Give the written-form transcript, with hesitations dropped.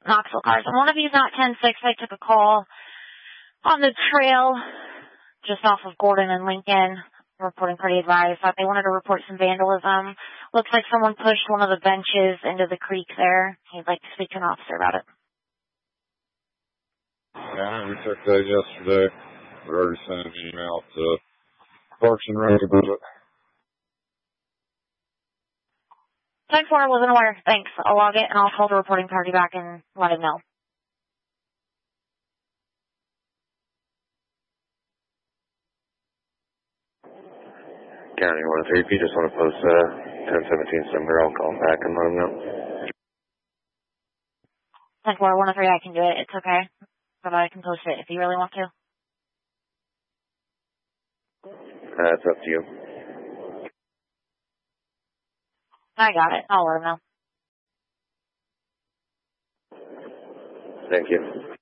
Knoxville cars. One of you's not 10-6. I took a call on the trail just off of Gordon and Lincoln. Reporting pretty advised. Thought they wanted to report some vandalism. Looks like someone pushed one of the benches into the creek there. He'd like to speak to an officer about it. Yeah, we took that yesterday. We already sent an email to Parks and Rec about it. 10-4, wasn't aware. Thanks. I'll log it and I'll call the reporting party back and let him know. County 103, if you just want to post 1017 somewhere, I'll call him back and let him know. 10-4, 103, I can do it. It's okay. But I can post it if you really want to. It's up to you. I got it. I'll let him know. Thank you.